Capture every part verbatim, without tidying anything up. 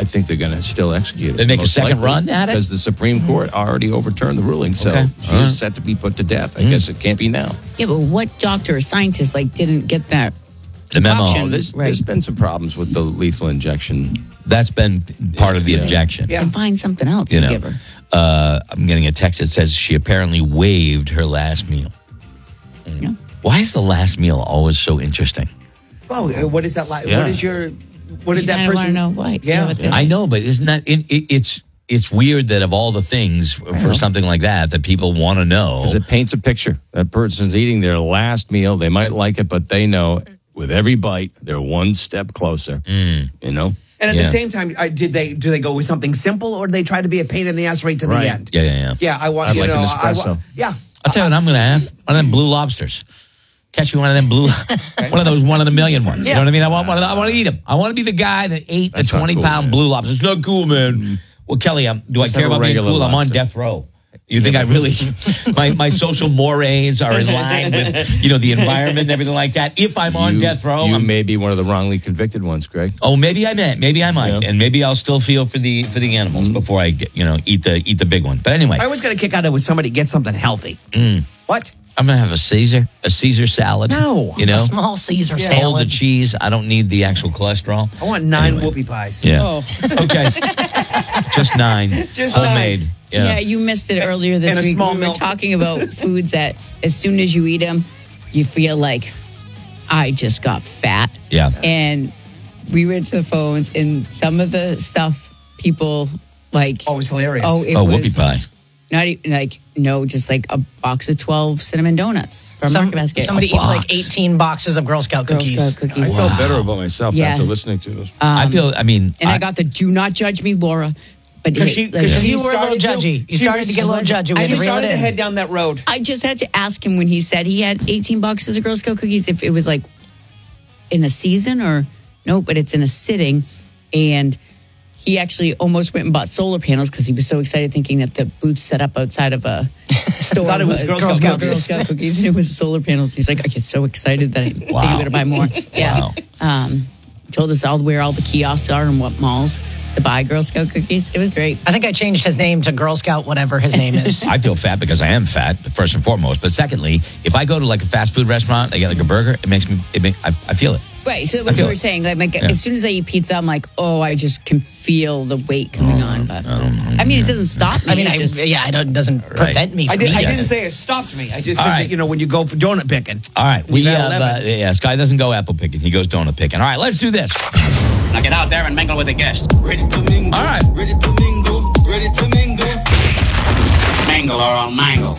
I think they're going to still execute it. They make a most second likely, run at it? Because the Supreme Court already overturned the ruling, so Okay. she's All right. set to be put to death. I Mm. guess it can't be now. Yeah, but what doctor or scientist like didn't get that? The memo. Option. Oh, there's, Right. there's been some problems with the lethal injection. That's been part of the Yeah. objection. Yeah. And find something else You to know, give her. uh, I'm getting a text that says she apparently waived her last meal. Mm. Yeah. Why is the last meal always so interesting? Well, uh, what is that like? Yeah. What is your? What did You that kinda person? wanna know why. Yeah. Yeah, what the- I know, but isn't that it, it, it's it's weird that of all the things for something like that that people want to know. Because it paints a picture. That person's eating their last meal. They might like it, but they know with every bite, they're one step closer. Mm. You know? And at Yeah. the same time, uh, did they do they go with something simple, or did they try to be a pain in the ass right to Right. the end? Yeah, yeah, yeah. Yeah, I want I'd you like know. an I espresso. wa- yeah, I'll tell you what I'm going to have. One of them blue lobsters. Catch me one of them blue, one of those one of the million ones. You know what I mean? I want one of the, I want to eat them. I want to be the guy that ate That's the not twenty cool, pound man. blue lobster. It's not cool, man. Well, Kelly, I'm, do Just I care have a about being regular cool? I'm on lobster. death row. You think I really, my, my social mores are in line with, you know, the environment and everything like that. If I'm on you, death row, you I'm, may be one of the wrongly convicted ones, Greg. oh, maybe I may, maybe I might, Yeah. and maybe I'll still feel for the for the animals before I get, you know, eat the eat the big one. But anyway, I always got a kick out of when somebody gets something healthy. What? I'm gonna have a Caesar, a Caesar salad. No. you know, A small Caesar hold the salad. cheese. I don't need the actual cholesterol. I want nine Anyway. whoopie pies. Yeah. Oh. Okay. Just nine. Just homemade. Yeah. Yeah. you missed it earlier this And a week. small we were milk. talking about foods that as soon as you eat them, you feel like I just got fat. Yeah. And we went to the phones, and some of the stuff people like. Oh, it was hilarious. Oh, it Oh, was whoopie pie. Not even like no, just like a box of twelve cinnamon donuts from Some- Market Basket. somebody A eats like box. eighteen boxes of Girl Scout Girl cookies. Scout I cookies. felt better about myself Yeah. after listening to this. I feel. I mean, And I, got the "Do not judge me, Laura." But Because it- she, like, because You she were a little started to- judgy. You she started was- to get a little judgy. We had She to reel started it to in. head down that road. I just had to ask him when he said he had eighteen boxes of Girl Scout cookies if it was like in a season or no, but it's in a sitting. And he actually almost went and bought solar panels because he was so excited, thinking that the booth set up outside of a store Thought it was Girl Scout Girl cookies. Scout cookies, and it was solar panels. He's like, I get so excited that I think Wow. I'm going to buy more. Yeah. Wow. Um, told us all where all the kiosks are and what malls to buy Girl Scout cookies. It was great. I think I changed his name to Girl Scout, whatever his name is. I feel fat because I am fat, first and foremost. But secondly, if I go to like a fast food restaurant, I get like a burger, it makes me. It make, I, I feel it. Right. So I what feel you were it. saying, like, like Yeah. as soon as I eat pizza, I'm like, oh, I just can feel the weight coming on. But I mean, it doesn't stop me. I mean, it I, just, yeah, it don't- doesn't prevent me I, from did, I eating. didn't say it stopped me. I just All said right. that, you know, when you go for donut picking. All right, we You got have. Uh, eleven. yeah, Sky doesn't go apple picking; he goes donut picking. All right, let's do this. Now get out there and mingle with the guests. Ready to mingle. All right. Ready to mingle. Ready to mingle. Mingle or I'll mangle.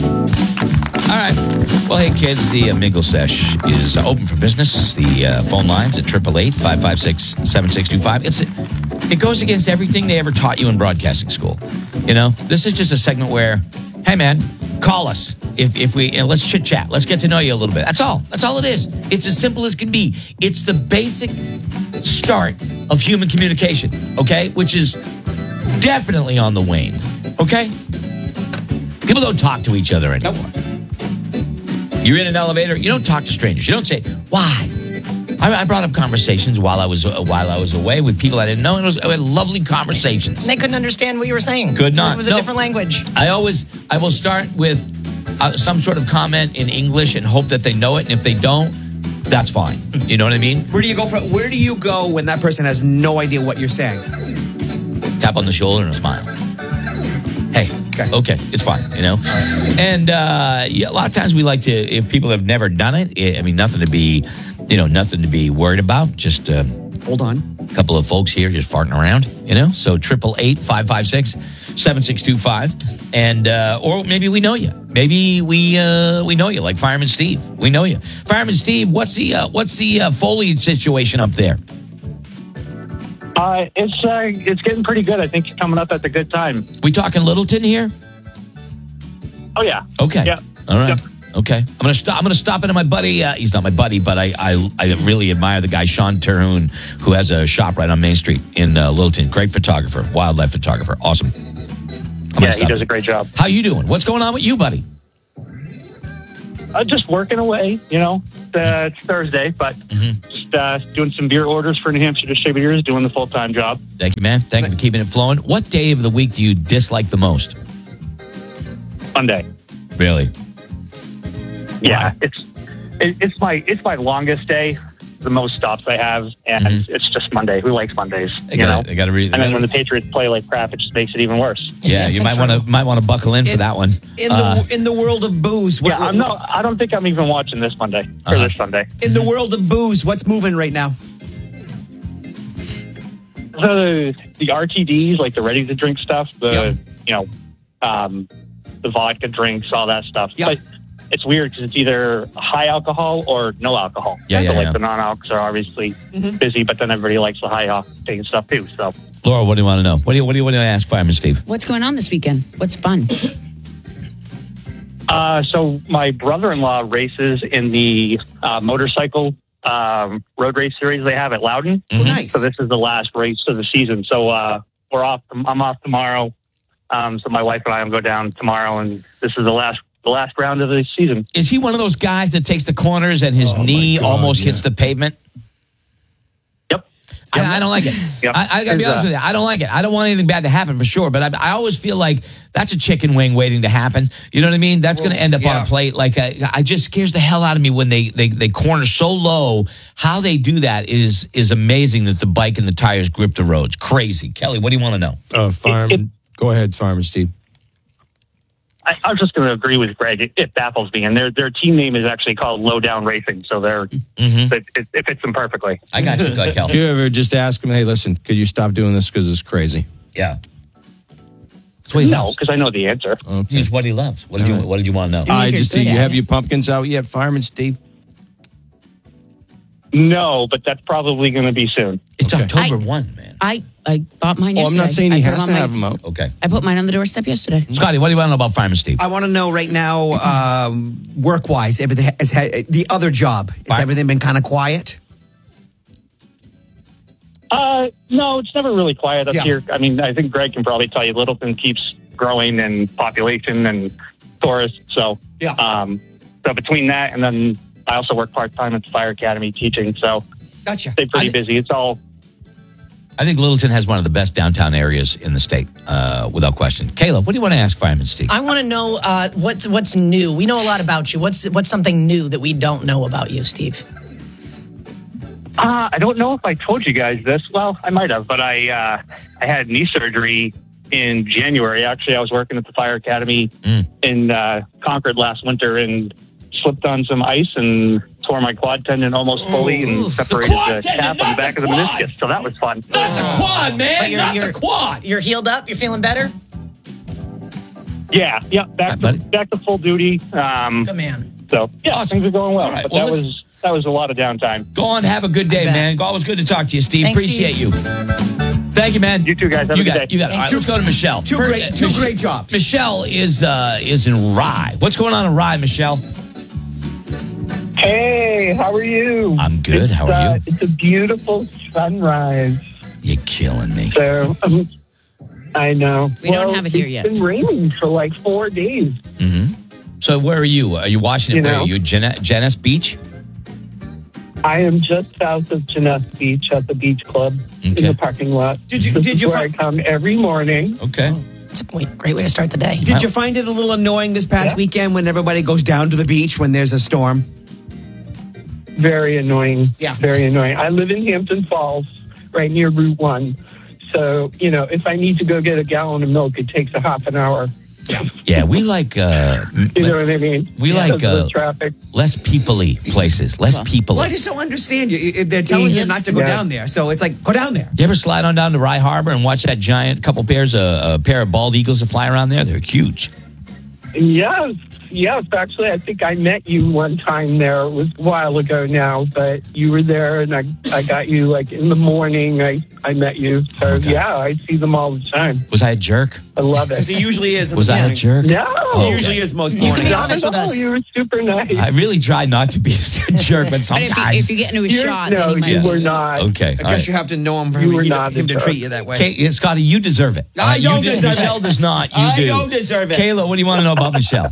All right. Well, hey, kids, the uh, Mingle Sesh is uh, open for business. The uh, phone lines at eight eight eight, five five six, seven six two five. It's It goes against everything they ever taught you in broadcasting school. You know, this is just a segment where, hey, man, call us. If if we, you know, let's chit-chat. Let's get to know you a little bit. That's all. That's all it is. It's as simple as can be. It's the basic start of human communication, okay? Which is definitely on the wane, okay? People don't talk to each other anymore. You're in an elevator. You don't talk to strangers. You don't say why. I, I brought up conversations while I was uh, while I was away with people I didn't know, and it was I had lovely conversations. They couldn't understand what you were saying. Could not. It was a No. different language. I always I will start with uh, some sort of comment in English and hope that they know it, and if they don't, that's fine. You know what I mean? Where do you go for? Where do you go when that person has no idea what you're saying? Tap on the shoulder and a smile. Hey, Okay. okay, it's fine, you know? And uh, yeah, a lot of times we like to, if people have never done it, I mean, nothing to be, you know, nothing to be worried about. Just um, Hold on. a couple of folks here just farting around, you know? So eight eight eight, five five six, seven six two five. And, uh, or maybe we know you. Maybe we uh, we know you, like Fireman Steve. We know you. Fireman Steve, what's the, uh, what's the uh, foliage situation up there? Uh, it's uh, it's getting pretty good. I think you're coming up at the good time. We talking Littleton here? Oh yeah. Okay. Yeah. All right. Yep. Okay. I'm gonna stop. I'm gonna stop into my buddy. Uh, he's not my buddy, but I, I I really admire the guy Sean Terhune, who has a shop right on Main Street in uh, Littleton. Great photographer, wildlife photographer. Awesome. I'm gonna Yeah, he stop. does a great job. How you doing? What's going on with you, buddy? Uh, just working away, you know, uh, it's Thursday, but just uh, doing some beer orders for New Hampshire distributors, doing the full time job. Thank you, man. Thank you for keeping it flowing. What day of the week do you dislike the most? Monday. Really? Yeah, it's it, it's my it's my longest day, the most stops I have, and Mhm. it's just Monday. Who likes Mondays? I You gotta, know. I gotta read. And then when the Patriots play like crap, it just makes it even worse. yeah, you might want to might want to buckle in for In- that one. In Uh, the in the world of booze, what, Yeah, I'm not. I don't think I'm even watching this Monday or Uh-huh. this Sunday. in the world of booze, what's moving right now? The the R T Ds, like the ready to drink stuff, the Yep. you know, um, the vodka drinks, all that stuff. Yep. But it's weird because it's either high alcohol or no alcohol. Yeah, so yeah, like yeah. the non-alcs are obviously busy, but then everybody likes the high octane stuff too. So Laura, what do you want to know? What do you what do you what do you ask Fireman Steve? What's going on this weekend? What's fun? Uh, so my brother-in-law races in the uh, motorcycle um, road race series they have at Loudon. Oh, nice. So this is the last race of the season. So uh, we're off. I'm off tomorrow. Um, so my wife and I will go down tomorrow, and this is the last the last round of the season. Is he one of those guys that takes the corners and his Oh, my knee God, almost yeah. hits the pavement? Yep. I, I don't like it. Yep. I, I gotta be There's, honest uh, with you. I don't like it. I don't want anything bad to happen for sure. But I, I always feel like that's a chicken wing waiting to happen. You know what I mean? That's going to end up on yeah. a plate. Like uh, I just scares the hell out of me when they, they they corner so low. How they do that is is amazing. That the bike and the tires grip the roads. Crazy. Kelly, what do you want to know? Uh, fireman, go ahead, Fireman Steve. I, I was just going to agree with Greg. It, it baffles me, and their their team name is actually called Low Down Racing. So they're Mm-hmm. it, it, it fits them perfectly. I got you, like Kelly. Do you ever just ask him, hey, listen, could you stop doing this because it's crazy? Yeah. That's what he No, loves. because I know the answer. Okay. He's what he loves. What did you What did you want to know? I if you're just do good you at have it. your pumpkins out yet, Fireman Steve? No, but that's probably going to be soon. It's Okay. October I- one, man. I, I bought mine Oh, I'm yesterday. not saying he I put has on to my- have them out. Okay. I put mine on the doorstep yesterday. Scotty, what do you want to know about Fireman Steve? I want to know right now, um, work wise, everything has had the other job. Has Fire- everything been kind of quiet? Uh, no, it's never really quiet up Yeah. here. I mean, I think Greg can probably tell you Littleton keeps growing in population and tourists. So, Yeah. um, so between that and then I also work part time at the fire academy teaching. So Gotcha. stay pretty I- busy. It's all I think Littleton has one of the best downtown areas in the state, uh, without question. Caleb, what do you want to ask Fireman Steve? I want to know uh, what's what's new. We know a lot about you. What's what's something new that we don't know about you, Steve? Uh, I don't know if I told you guys this. Well, I might have, but I uh, I had knee surgery in January. Actually, I was working at the fire academy Mm. in uh, Concord last winter and slipped on some ice and tore my quad tendon almost fully and separated quad the, tendon, cap on not the back the of the quad. meniscus. So that was fun. Not the quad, man. But you're- Not you're- the quad. You're healed up. You're feeling better. Yeah, yeah, back Hi, to buddy. back to full duty. Um, Good man. so yeah, Awesome. things are going well. All right, But well, that let's- was that was a lot of downtime. Go on, have a good day, bet. man. Always good to talk to you, Steve. Thanks, Appreciate Steve. you. Thank you, man. You too, guys. Have you a good got it. day. You got it. All right, let's go to Michelle. Two First, great- uh, two Mich- great jobs. Michelle is uh, is in Rye. What's going on in Rye, Michelle? Hey, how are you? I'm good. It's, How are uh, you? It's a beautiful sunrise. You're killing me. So um, I know. We don't have it here it's yet. It's been raining for like four days. hmm So where are you? Are you watching it? You Where know. are you? Gen- Genes Beach? I am just south of Jeunesse Beach at the beach club in Okay. the parking lot. Did you- This did is you where find- I come every morning? Okay. It's a great great way to start the day. Did you find it a little annoying this past Yeah. weekend when everybody goes down to the beach when there's a storm? Very annoying. Yeah. Very annoying. I live in Hampton Falls, right near Route One. So, you know, if I need to go get a gallon of milk, it takes a half an hour. Yeah, we like uh, m- You know what I mean? We like, Because of uh, the traffic. less people-y places. Less people. Well, I just don't understand you. If They're telling you Yes. not to go Yeah. down there, so it's like go down there. You ever slide on down to Rye Harbor and watch that giant couple pairs of a pair of bald eagles that fly around there? They're huge. Yes, yes. Actually, I think I met you one time there. It was a while ago now, but you were there, and I, I got you like in the morning. I, I met you. So Okay. yeah, I see them all the time. Was I a jerk? I love Because it. he usually is. in Was the I a morning. jerk? No, Oh, He okay. usually is most You can mornings. be honest with no, us. you were super nice. I really try not to be a jerk, but But if sometimes. you, if you get into a You're- shot, no, then you might. you be. were not. okay. I all guess right. you have to know him for You him, were he- not him to a treat jerk. you that way. Okay, yeah, Scotty, you deserve it. I Uh, don't you do. deserve it. Michelle does not. You I do. don't deserve it. Kayla, what do you want to know about Michelle? Michelle, so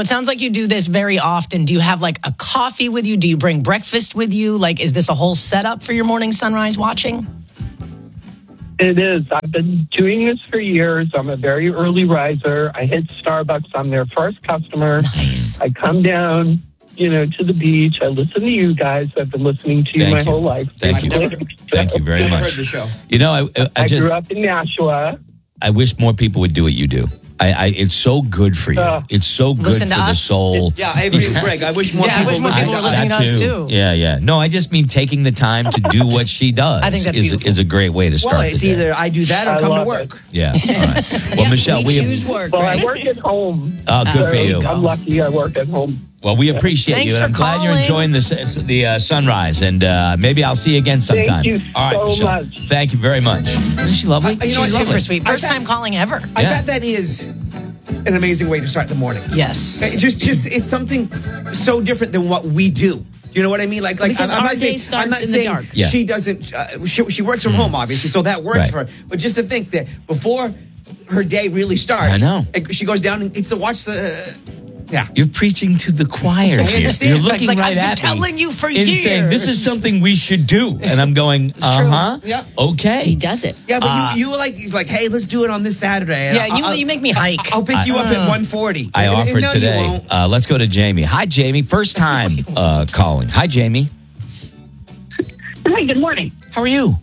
it sounds like you do this very often. Do you have like a coffee with you? Do you bring breakfast with you? Like, is this a whole setup for your morning sunrise watching? It is. I've been doing this for years. I'm a very early riser. I hit Starbucks. I'm their first customer. Nice. I come down, you know, to the beach. I listen to you guys. I've been listening to you Thank my you. whole life. Thank you. Thank you very Never much. heard the show. You know, I, I, I I just grew up in Nashua. I wish more people would do what you do. I, I it's so good for you. Uh, it's so good listen for to the us. soul. Yeah, I agree with Greg. I wish more Yeah, I people wish more listened people to were us. listening to us too. Yeah, yeah. No, I just mean taking the time to do what she does. I think that's is, beautiful. is a great way to start Well, the it's day. either I do that or I come to love work. it. Yeah. All right. Well, Yeah, Michelle, we we, choose work, Well, right? I work at home. Oh, good for So you. I'm lucky I work at home. Well, we appreciate Thanks you, and for I'm glad you're calling. enjoying the the uh, sunrise. And uh, maybe I'll see you again Thank sometime. you All right, so Michelle. much. Thank you very much. Isn't she lovely? I- you know what, She's She's super sweet. I First bet- time calling ever. I Yeah. bet that is an amazing way to start the morning. Yes. It just, just it's something so different than what we do. You know what I mean? Like, like Because I'm, I'm our not day saying, starts I'm not in the saying dark. Yeah. she doesn't. Uh, she, she works from home, obviously, so that works Right. for her. But just to think that before her day really starts, I know. and she goes down and gets to watch the. Yeah. You're preaching to the choir I here. understand. You're It's looking like, right I've been at me telling you for and saying, this is years. something we should do. And I'm going, uh-huh. Yeah. Okay. He does it. Yeah, but Uh, you, you like, he's like, hey, let's do it on this Saturday. And Yeah, you, I'll, you make me hike. I'll pick you up at one forty. I And- and offered no, you today. won't. Uh, let's go to Jamie. Hi, Jamie. First time uh, calling. Hi, Jamie. Hi, good morning. How are you?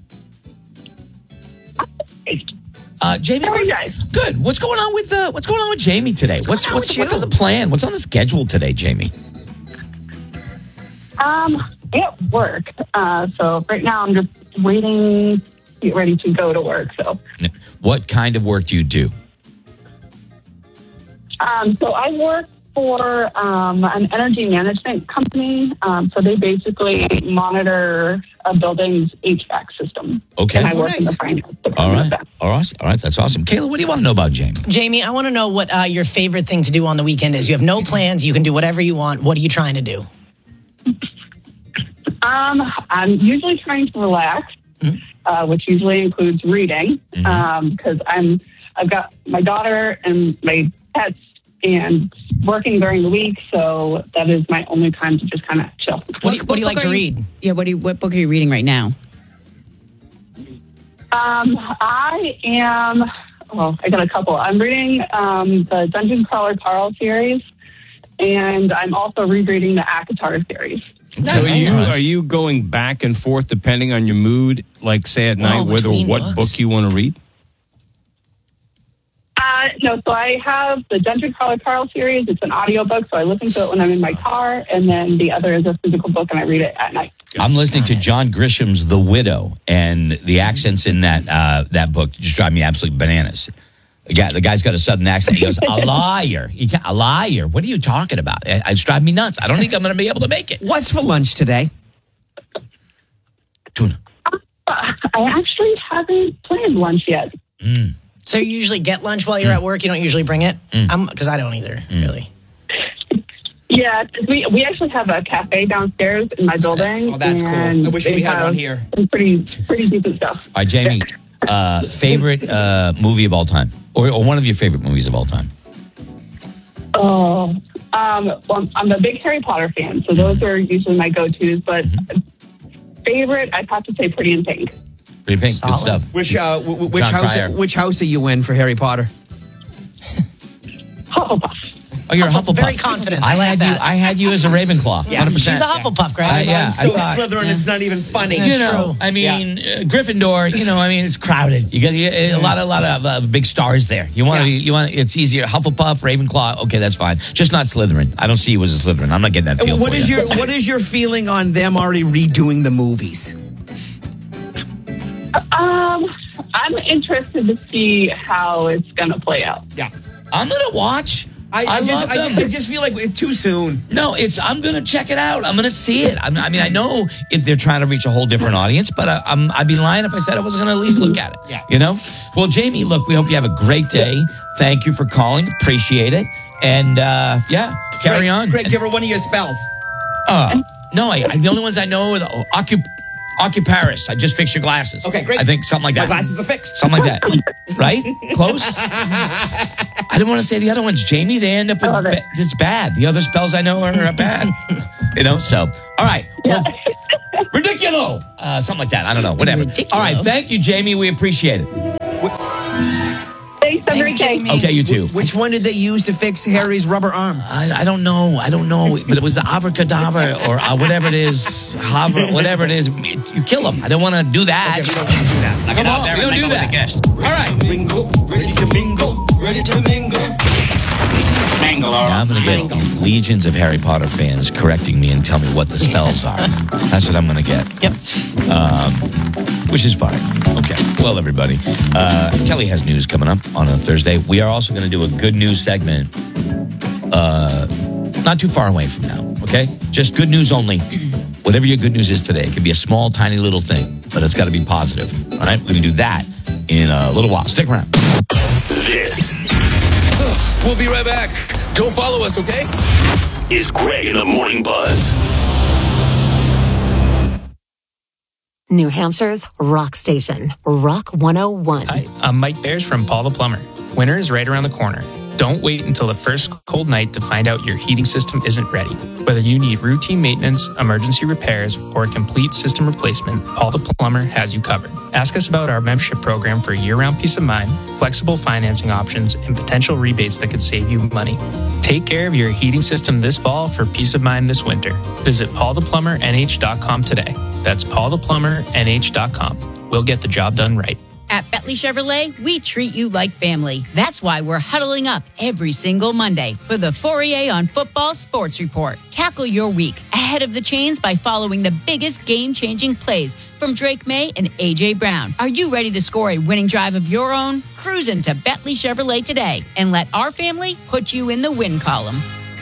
Uh, Jamie, How are you what- guys? good. What's going on with uh, What's going on with Jamie today? What's going on what's with what's you? on the plan? What's on the schedule today, Jamie? Um, at work. Uh, so right now I'm just waiting to get ready to go to work. So, What kind of work do you do? um, so I work for um, an energy management company. Um, so they basically monitor a building's H V A C system. Okay. And I Oh, work in the nice. finance department. All of right. that. All right. All right. That's awesome. Kayla, what do you want to know about Jamie? Jamie, I want to know what uh, your favorite thing to do on the weekend is. You have no plans. You can do whatever you want. What are you trying to do? Um, I'm usually trying to relax, uh, which usually includes reading, because I'm I've got my daughter and my pets and working during the week, so that is my only time to just kind of chill. What do you, what do you like book to are read? Yeah, what do you, what book are you reading right now? Um, I am. Oh, I got a couple. I'm reading um, the Dungeon Crawler Carl series, and I'm also rereading the ACOTAR series. So are you Nice. are you going back and forth depending on your mood, like say at night, whether between what books. book you want to read? Uh, no, so I have the Dungeon Crawler Carl series. It's an audiobook, so I listen to it when I'm in my car, and then the other is a physical book, and I read it at night. I'm listening to John Grisham's The Widow, and the accents in that uh, that book just drive me absolutely bananas. The, guy, the guy's got a southern accent. He goes, a liar. He ca- a liar. What are you talking about? It, it's driving me nuts. I don't think I'm going to be able to make it. What's for lunch today? Tuna. I actually haven't planned lunch yet. So you usually get lunch while you're at work. You don't usually bring it? Because I don't either, really. Yeah, 'cause we we actually have a cafe downstairs in my building. Oh, that's cool. and I wish they we had have one here. Some pretty pretty decent stuff. All right, Jamie, uh, favorite uh, movie of all time? Or, or one of your favorite movies of all time? Oh, um, well, I'm a big Harry Potter fan, so those are usually my go-tos. But favorite, I'd have to say Pretty in Pink. Pretty Pink, good Solid. stuff. Which uh, w- w- which John house? Cryer. Which house are you in for Harry Potter? Hufflepuff. Oh, you're a Hufflepuff- Hufflepuff. very confident. I I like had that. you. I had you as a Ravenclaw. Yeah, one hundred percent. she's a Hufflepuff, Greg. I- yeah, I'm so I thought- Slytherin, it's not even funny. You know, I mean, uh, Gryffindor. You know, I mean, it's crowded. You got you, a lot, a lot of uh, big stars there. You want to, Yeah. you want. It's easier. Hufflepuff, Ravenclaw. Okay, that's fine. Just not Slytherin. I don't see you as a Slytherin. I'm not getting that feel. What for is you. your What is your feeling on them already redoing the movies? Um, I'm interested to see how it's going to play out. Yeah, I'm gonna watch. I, I, I just love I, them. I just feel like it's too soon. No, it's. I'm gonna check it out. I'm gonna see it. I'm, I mean, I know if they're trying to reach a whole different audience, but I, I'm. I'd be lying if I said I wasn't gonna at least look at it. Yeah. You know. Well, Jamie, look, we hope you have a great day. Thank you for calling. Appreciate it. And uh, yeah, carry Greg, on. Greg, give her one of your spells. Uh, no, I, I, the only ones I know are the oh, Occup, Occuparis. I just fixed your glasses. Okay, great. I think something like My that. glasses are fixed. Something like that. Right? Close? I don't want to say the other ones, Jamie. They end up with Oh, ba- it's bad. The other spells I know are bad. You know, so all right. Well, ridiculo. Uh, something like that. I don't know. Whatever. Ridiculo. All right. Thank you, Jamie. We appreciate it. Thanks, have a great day. Jamie. Okay, you too. Which one did they use to fix Harry's rubber arm? I, I don't know. I don't know. But it was abracadabra or uh, whatever it is. Hover, whatever it is. You kill him. I don't want to do that. Okay, we don't want to do that. Now Come get out on, there we and don't do mingle with the that. guests. All right. Mingle, ready to mingle, ready to mingle. Mingle, all Now right. I'm going to get these legions of Harry Potter fans correcting me and tell me what the spells are. That's what I'm going to get. Yep. Um, which is fine. Okay. Well, everybody, uh, Kelly has news coming up on a Thursday. We are also going to do a good news segment uh, not too far away from now, okay? Just good news only. Whatever your good news is today. It can be a small, tiny little thing, but it's got to be positive, all right? We're going to do that in a little while. Stick around. This We'll be right back. Don't follow us, okay? is Greg in the Morning Buzz. New Hampshire's rock station, Rock one oh one. Hi, I'm Mike Bears from Paul the Plumber. Winter is right around the corner. Don't wait until the first cold night to find out your heating system isn't ready. Whether you need routine maintenance, emergency repairs, or a complete system replacement, Paul the Plumber has you covered. Ask us about our membership program for year-round peace of mind, flexible financing options, and potential rebates that could save you money. Take care of your heating system this fall for peace of mind this winter. Visit paul the plumber n h dot com today. That's paul the plumber n h dot com. We'll get the job done right. At Bentley Chevrolet, we treat you like family. That's why we're huddling up every single Monday for the Fourier on Football Sports Report. Tackle your week ahead of the chains by following the biggest game-changing plays from Drake May and A J. Brown. Are you ready to score a winning drive of your own? Cruise into Bentley Chevrolet today and let our family put you in the win column.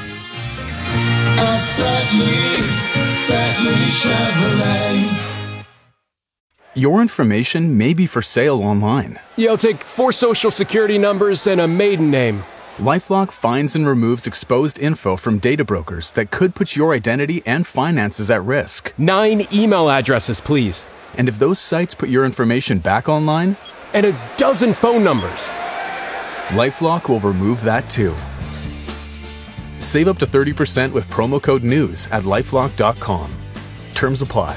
Bentley, Bentley Chevrolet. Your information may be for sale online. Yo, take four social security numbers and a maiden name. LifeLock finds and removes exposed info from data brokers that could put your identity and finances at risk. Nine email addresses, please. And if those sites put your information back online, and a dozen phone numbers, LifeLock will remove that too. Save up to thirty percent with promo code NEWS at lifelock dot com. Terms apply.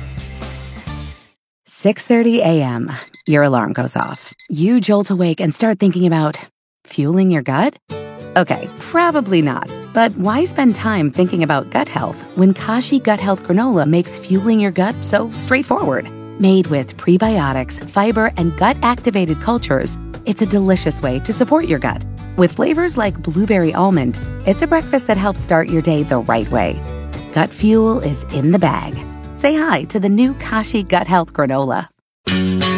six thirty a.m. Your alarm goes off. You jolt awake and start thinking about fueling your gut? Okay, probably not. But why spend time thinking about gut health when Kashi Gut Health Granola makes fueling your gut so straightforward? Made with prebiotics, fiber, and gut-activated cultures, it's a delicious way to support your gut. With flavors like blueberry almond, it's a breakfast that helps start your day the right way. Gut fuel is in the bag. Say hi to the new Kashi Gut Health Granola.